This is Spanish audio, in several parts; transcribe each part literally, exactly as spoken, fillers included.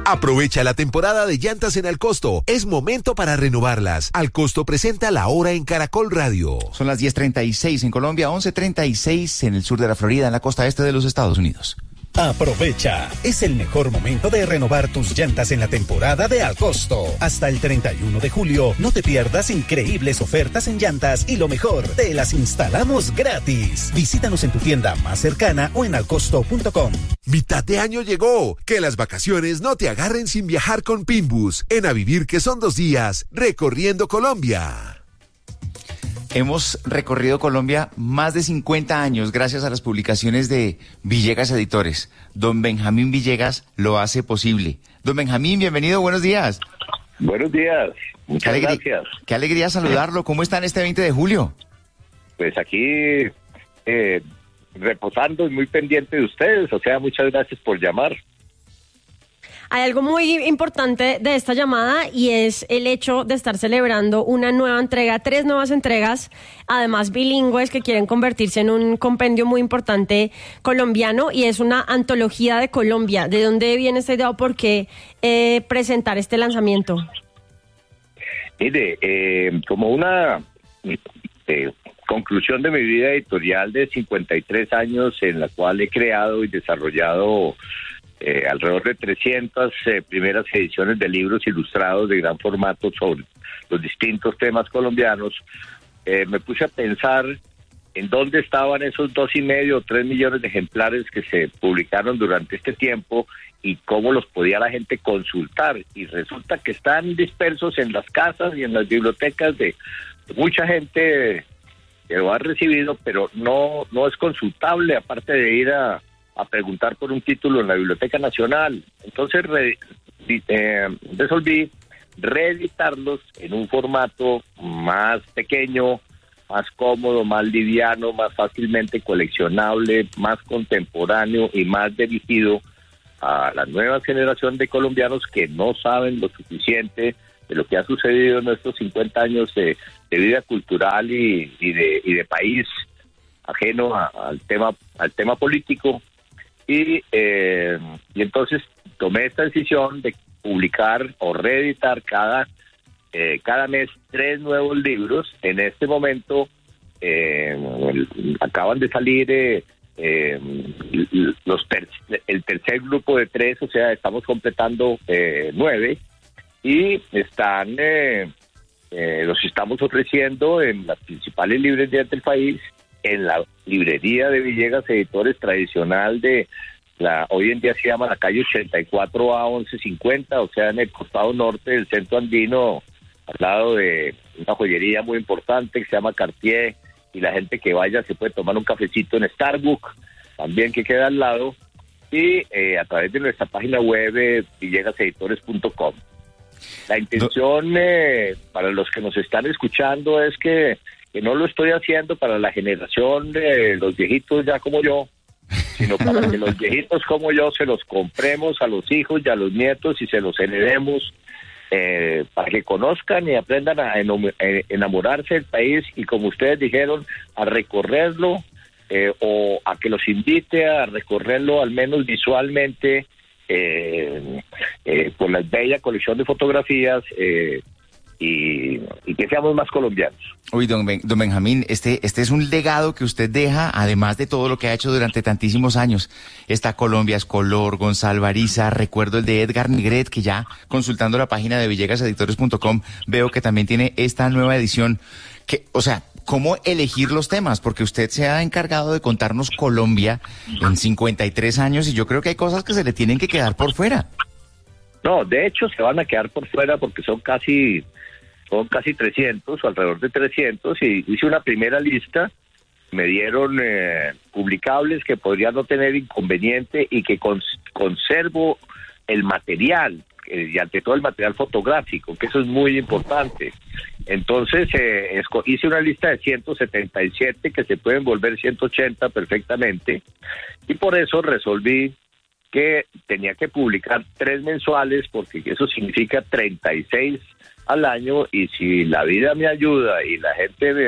Aprovecha la temporada de llantas en Alcosto. Es momento para renovarlas. Alcosto presenta La Hora en Caracol Radio. Son las diez treinta y seis en Colombia, once treinta y seis en el sur de la Florida, en la costa este de los Estados Unidos. Aprovecha, es el mejor momento de renovar tus llantas en la temporada de Alcosto. Hasta el treinta y uno de julio, no te pierdas increíbles ofertas en llantas y lo mejor, te las instalamos gratis. Visítanos en tu tienda más cercana o en alcosto punto com. Mitad de año llegó, que las vacaciones no te agarren sin viajar con Pinbus. En A Vivir que son dos días, recorriendo Colombia. Hemos recorrido Colombia más de cincuenta años gracias a las publicaciones de Villegas Editores. Don Benjamín Villegas lo hace posible. Don Benjamín, bienvenido, buenos días. Buenos días, muchas qué alegría, gracias. Qué alegría saludarlo. ¿Cómo está en este veinte de julio? Pues aquí eh, reposando y muy pendiente de ustedes, o sea, muchas gracias por llamar. Hay algo muy importante de esta llamada y es el hecho de estar celebrando una nueva entrega, tres nuevas entregas, además bilingües, que quieren convertirse en un compendio muy importante colombiano, y es una antología de Colombia. ¿De dónde viene esta idea o por qué eh, presentar este lanzamiento? Mire, eh, como una eh, conclusión de mi vida editorial de cincuenta y tres años, en la cual he creado y desarrollado Eh, alrededor de trescientas eh, primeras ediciones de libros ilustrados de gran formato sobre los distintos temas colombianos, eh, me puse a pensar en dónde estaban esos dos y medio o tres millones de ejemplares que se publicaron durante este tiempo y cómo los podía la gente consultar. Y resulta que están dispersos en las casas y en las bibliotecas de mucha gente que lo ha recibido, pero no, no es consultable, aparte de ir a a preguntar por un título en la Biblioteca Nacional. Entonces re, eh, resolví reeditarlos en un formato más pequeño, más cómodo, más liviano, más fácilmente coleccionable, más contemporáneo y más dirigido a la nueva generación de colombianos que no saben lo suficiente de lo que ha sucedido en estos cincuenta años de, de vida cultural y, y, de, y de país ajeno a, al tema al tema político. Y, eh, y entonces tomé esta decisión de publicar o reeditar cada, eh, cada mes tres nuevos libros. En este momento eh, el, acaban de salir eh, eh, los ter, el tercer grupo de tres, o sea, estamos completando eh, nueve, y están eh, eh, los estamos ofreciendo en las principales librerías del país, en la librería de Villegas Editores tradicional de la, hoy en día se llama la calle ochenta y cuatro A once cincuenta, o sea, en el costado norte del centro andino, al lado de una joyería muy importante que se llama Cartier, y la gente que vaya se puede tomar un cafecito en Starbucks, también, que queda al lado, y eh, a través de nuestra página web eh, villegas editores punto com. La intención eh, para los que nos están escuchando es que que no lo estoy haciendo para la generación de los viejitos ya como yo, sino para que los viejitos como yo se los compremos a los hijos y a los nietos y se los heredemos, eh, para que conozcan y aprendan a enamorarse del país y, como ustedes dijeron, a recorrerlo, eh, o a que los invite a recorrerlo al menos visualmente, eh, eh, con la bella colección de fotografías, eh, Y, y que seamos más colombianos. Uy, don, ben, don Benjamín, este, este es un legado que usted deja, además de todo lo que ha hecho durante tantísimos años. Está Colombia es Color, Gonzalo Ariza, recuerdo el de Edgar Nigret, que ya consultando la página de villegas editores punto com veo que también tiene esta nueva edición. Que, o sea, ¿cómo elegir los temas? Porque usted se ha encargado de contarnos Colombia en cincuenta y tres años, y yo creo que hay cosas que se le tienen que quedar por fuera. No, de hecho se van a quedar por fuera porque son casi... son casi trescientos o alrededor de trescientos, y hice una primera lista, me dieron eh, publicables que podría no tener inconveniente y que cons- conservo el material, eh, y ante todo el material fotográfico, que eso es muy importante. Entonces eh, esco- hice una lista de ciento setenta y siete que se pueden volver ciento ochenta perfectamente, y por eso resolví que tenía que publicar tres mensuales, porque eso significa treinta y seis al año, y si la vida me ayuda y la gente me,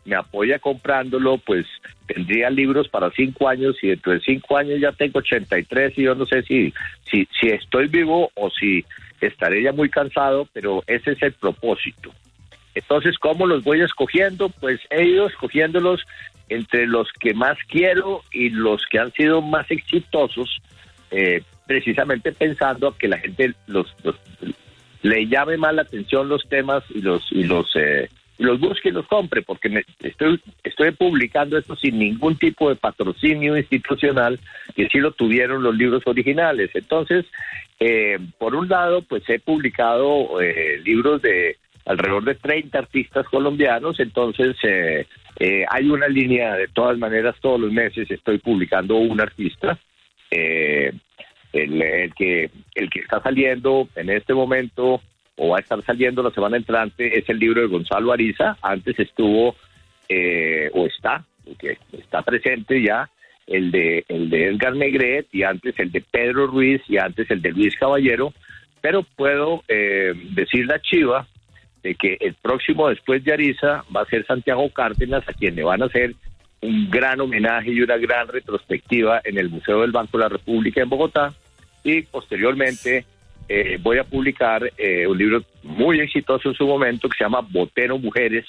me apoya comprándolo, pues tendría libros para cinco años y dentro de cinco años ya tengo ochenta y tres y yo no sé si, si, si estoy vivo o si estaré ya muy cansado, pero ese es el propósito. Entonces, ¿cómo los voy escogiendo? Pues he ido escogiéndolos entre los que más quiero y los que han sido más exitosos, eh, precisamente pensando que la gente los, los le llame más la atención los temas y los y los eh, y los busque y los compre, porque me, estoy estoy publicando esto sin ningún tipo de patrocinio institucional, que sí lo tuvieron los libros originales. Entonces, eh, por un lado, pues he publicado eh, libros de alrededor de treinta artistas colombianos, entonces eh, eh, hay una línea, de todas maneras, todos los meses estoy publicando un artista. Eh, el, el que el que está saliendo en este momento o va a estar saliendo la semana entrante es el libro de Gonzalo Ariza. Antes estuvo eh, o está, porque está presente ya el de el de Edgar Negret, y antes el de Pedro Ruiz, y antes el de Luis Caballero, pero puedo eh, decir la chiva de que el próximo después de Ariza va a ser Santiago Cárdenas, a quien le van a hacer un gran homenaje y una gran retrospectiva en el Museo del Banco de la República en Bogotá, y posteriormente eh, voy a publicar eh, un libro muy exitoso en su momento que se llama Botero Mujeres,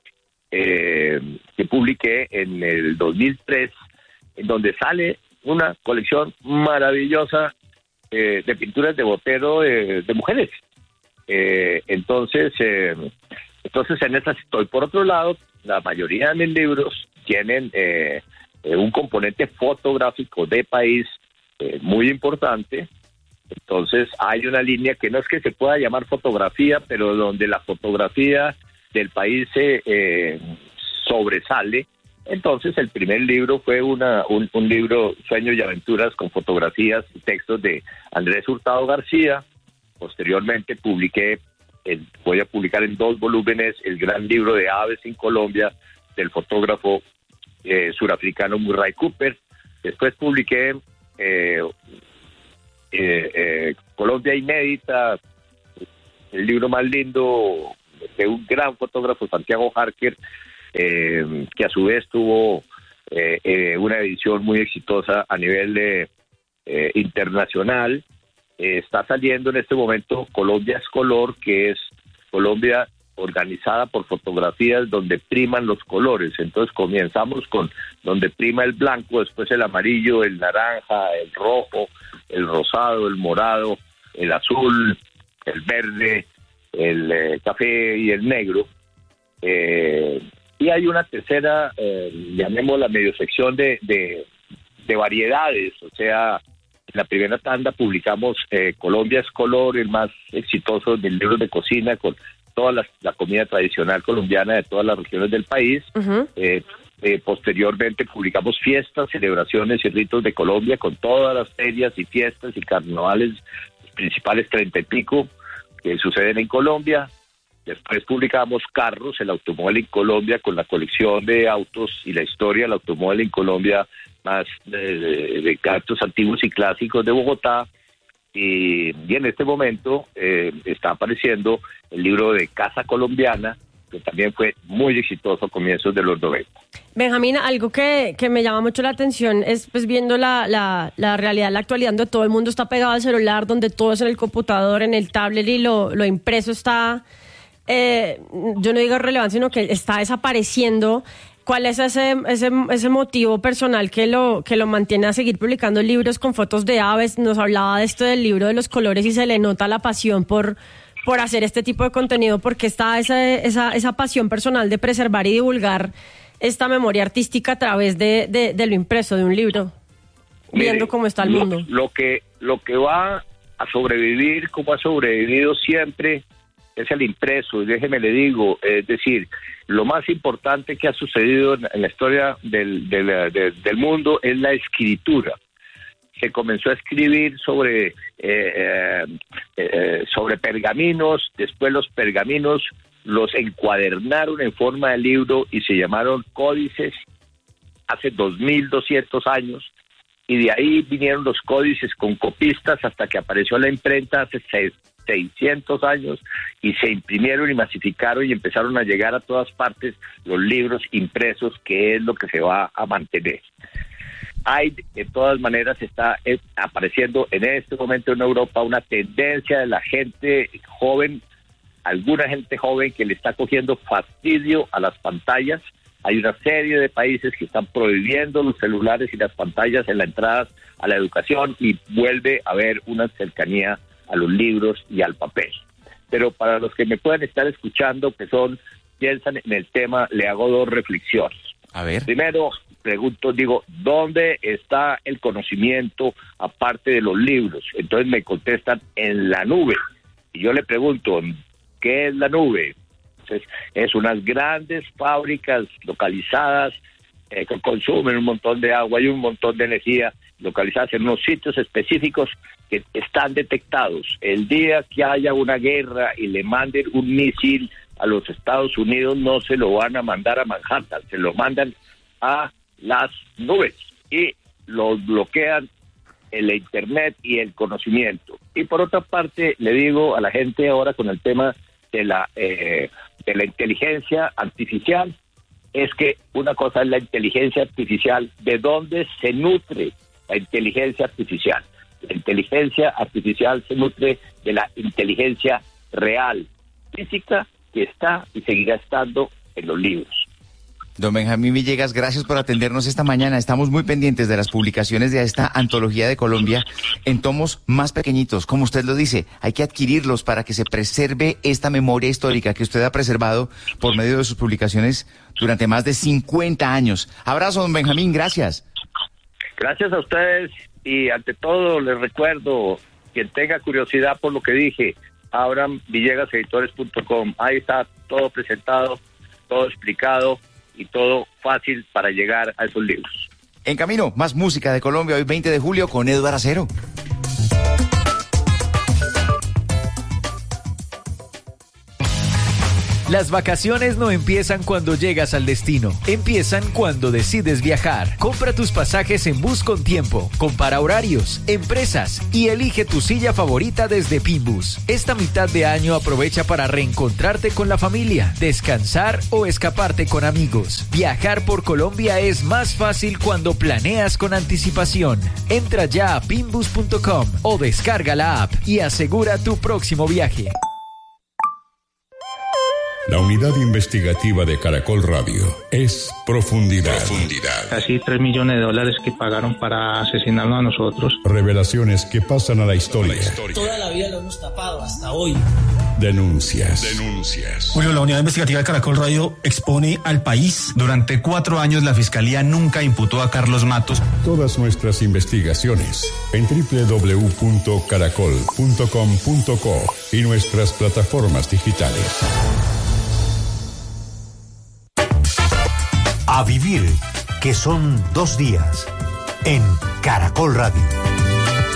eh, que publiqué en el dos mil tres, en donde sale una colección maravillosa eh, de pinturas de Botero de, de mujeres. Eh, entonces, eh, entonces en esas estoy. Por otro lado, la mayoría de mis libros tienen eh, eh, un componente fotográfico de país eh, muy importante. Entonces hay una línea que no es que se pueda llamar fotografía, pero donde la fotografía del país se eh, sobresale. Entonces el primer libro fue una un, un libro, Sueños y Aventuras, con fotografías y textos de Andrés Hurtado García. Posteriormente publiqué, el, voy a publicar en dos volúmenes, el gran libro de aves en Colombia, del fotógrafo eh, surafricano Murray Cooper. Después publiqué eh, eh, eh, Colombia Inédita, el libro más lindo de un gran fotógrafo, Santiago Harker, eh, que a su vez tuvo eh, eh, una edición muy exitosa a nivel de, eh, internacional. Eh, está saliendo en este momento Colombia es Color, que es Colombia organizada por fotografías donde priman los colores. Entonces comenzamos con donde prima el blanco, después el amarillo, el naranja, el rojo, el rosado, el morado, el azul, el verde, el eh, café y el negro. Eh, y hay una tercera, eh, llamémosla medio sección de, de, de variedades, o sea, en la primera tanda publicamos eh, Colombia es Color, el más exitoso de libros de cocina, con toda la, la comida tradicional colombiana de todas las regiones del país. Uh-huh. eh, eh, posteriormente publicamos Fiestas, Celebraciones y Ritos de Colombia, con todas las ferias y fiestas y carnavales, los principales treinta y pico que suceden en Colombia. Después publicamos Carros, el automóvil en Colombia, con la colección de autos y la historia del automóvil en Colombia, más de, de, de autos antiguos y clásicos de Bogotá. Y, y en este momento eh, está apareciendo el libro de Casa Colombiana, que también fue muy exitoso a comienzos de los noventa. Benjamín, algo que, que me llama mucho la atención es, pues, viendo la, la, la realidad, la actualidad, donde todo el mundo está pegado al celular, donde todo es en el computador, en el tablet, y lo, lo impreso está, eh, yo no digo relevancia, sino que está desapareciendo. ¿Cuál es ese, ese, ese motivo personal que lo, que lo mantiene a seguir publicando libros con fotos de aves? Nos hablaba de esto del libro de los colores y se le nota la pasión por, por hacer este tipo de contenido, porque está esa, esa, esa pasión personal de preservar y divulgar esta memoria artística a través de, de, de lo impreso de un libro, Mire, viendo cómo está el lo, mundo. Lo que, lo que va a sobrevivir, como ha sobrevivido siempre, es el impreso. Y déjeme le digo, es decir, lo más importante que ha sucedido en la historia del, del, del, del mundo es la escritura. Se comenzó a escribir sobre, eh, eh, eh, sobre pergaminos, después los pergaminos los encuadernaron en forma de libro y se llamaron códices hace dos mil doscientos años, y de ahí vinieron los códices con copistas hasta que apareció la imprenta hace seiscientos años y se imprimieron y masificaron y empezaron a llegar a todas partes los libros impresos, que es lo que se va a mantener. Hay, de todas maneras, está eh, apareciendo en este momento en Europa una tendencia de la gente joven, alguna gente joven que le está cogiendo fastidio a las pantallas. Hay una serie de países que están prohibiendo los celulares y las pantallas en la entrada a la educación y vuelve a haber una cercanía a los libros y al papel. Pero para los que me puedan estar escuchando, que son, piensan en el tema, le hago dos reflexiones. A ver. Primero, pregunto, digo, ¿dónde está el conocimiento aparte de los libros? Entonces me contestan, en la nube. Y yo le pregunto, ¿qué es la nube? Entonces, es unas grandes fábricas localizadas eh, que consumen un montón de agua y un montón de energía, localizadas en unos sitios específicos que están detectados. El día que haya una guerra y le manden un misil a los Estados Unidos, no se lo van a mandar a Manhattan, se lo mandan a las nubes y lo bloquean el internet y el conocimiento. Y por otra parte, le digo a la gente ahora con el tema de la eh, de la inteligencia artificial, es que una cosa es la inteligencia artificial, ¿de dónde se nutre la inteligencia artificial? La inteligencia artificial se nutre de la inteligencia real, física, que está y seguirá estando en los libros. Don Benjamín Villegas, gracias por atendernos esta mañana. Estamos muy pendientes de las publicaciones de esta antología de Colombia en tomos más pequeñitos. Como usted lo dice, hay que adquirirlos para que se preserve esta memoria histórica que usted ha preservado por medio de sus publicaciones durante más de cincuenta años. Abrazo, don Benjamín, gracias. Gracias a ustedes y ante todo les recuerdo, quien tenga curiosidad por lo que dije, abran villegas editores punto com. Ahí está todo presentado, todo explicado y todo fácil para llegar a esos libros. En camino, más música de Colombia hoy veinte de julio con Eduardo Acero. Las vacaciones no empiezan cuando llegas al destino, empiezan cuando decides viajar. Compra tus pasajes en Bus con Tiempo, compara horarios, empresas y elige tu silla favorita desde Pinbus. Esta mitad de año aprovecha para reencontrarte con la familia, descansar o escaparte con amigos. Viajar por Colombia es más fácil cuando planeas con anticipación. Entra ya a pinbus punto com o descarga la app y asegura tu próximo viaje. La unidad investigativa de Caracol Radio es Profundidad. Profundidad. Casi tres millones de dólares que pagaron para asesinarnos a nosotros. Revelaciones que pasan a la historia. La historia. Toda la vida lo hemos tapado hasta hoy. Denuncias. Denuncias. Bueno, la unidad investigativa de Caracol Radio expone al país. Durante cuatro años la Fiscalía nunca imputó a Carlos Matos. Todas nuestras investigaciones en doble u doble u doble u punto caracol punto com punto co y nuestras plataformas digitales. A vivir, que son dos días, en Caracol Radio.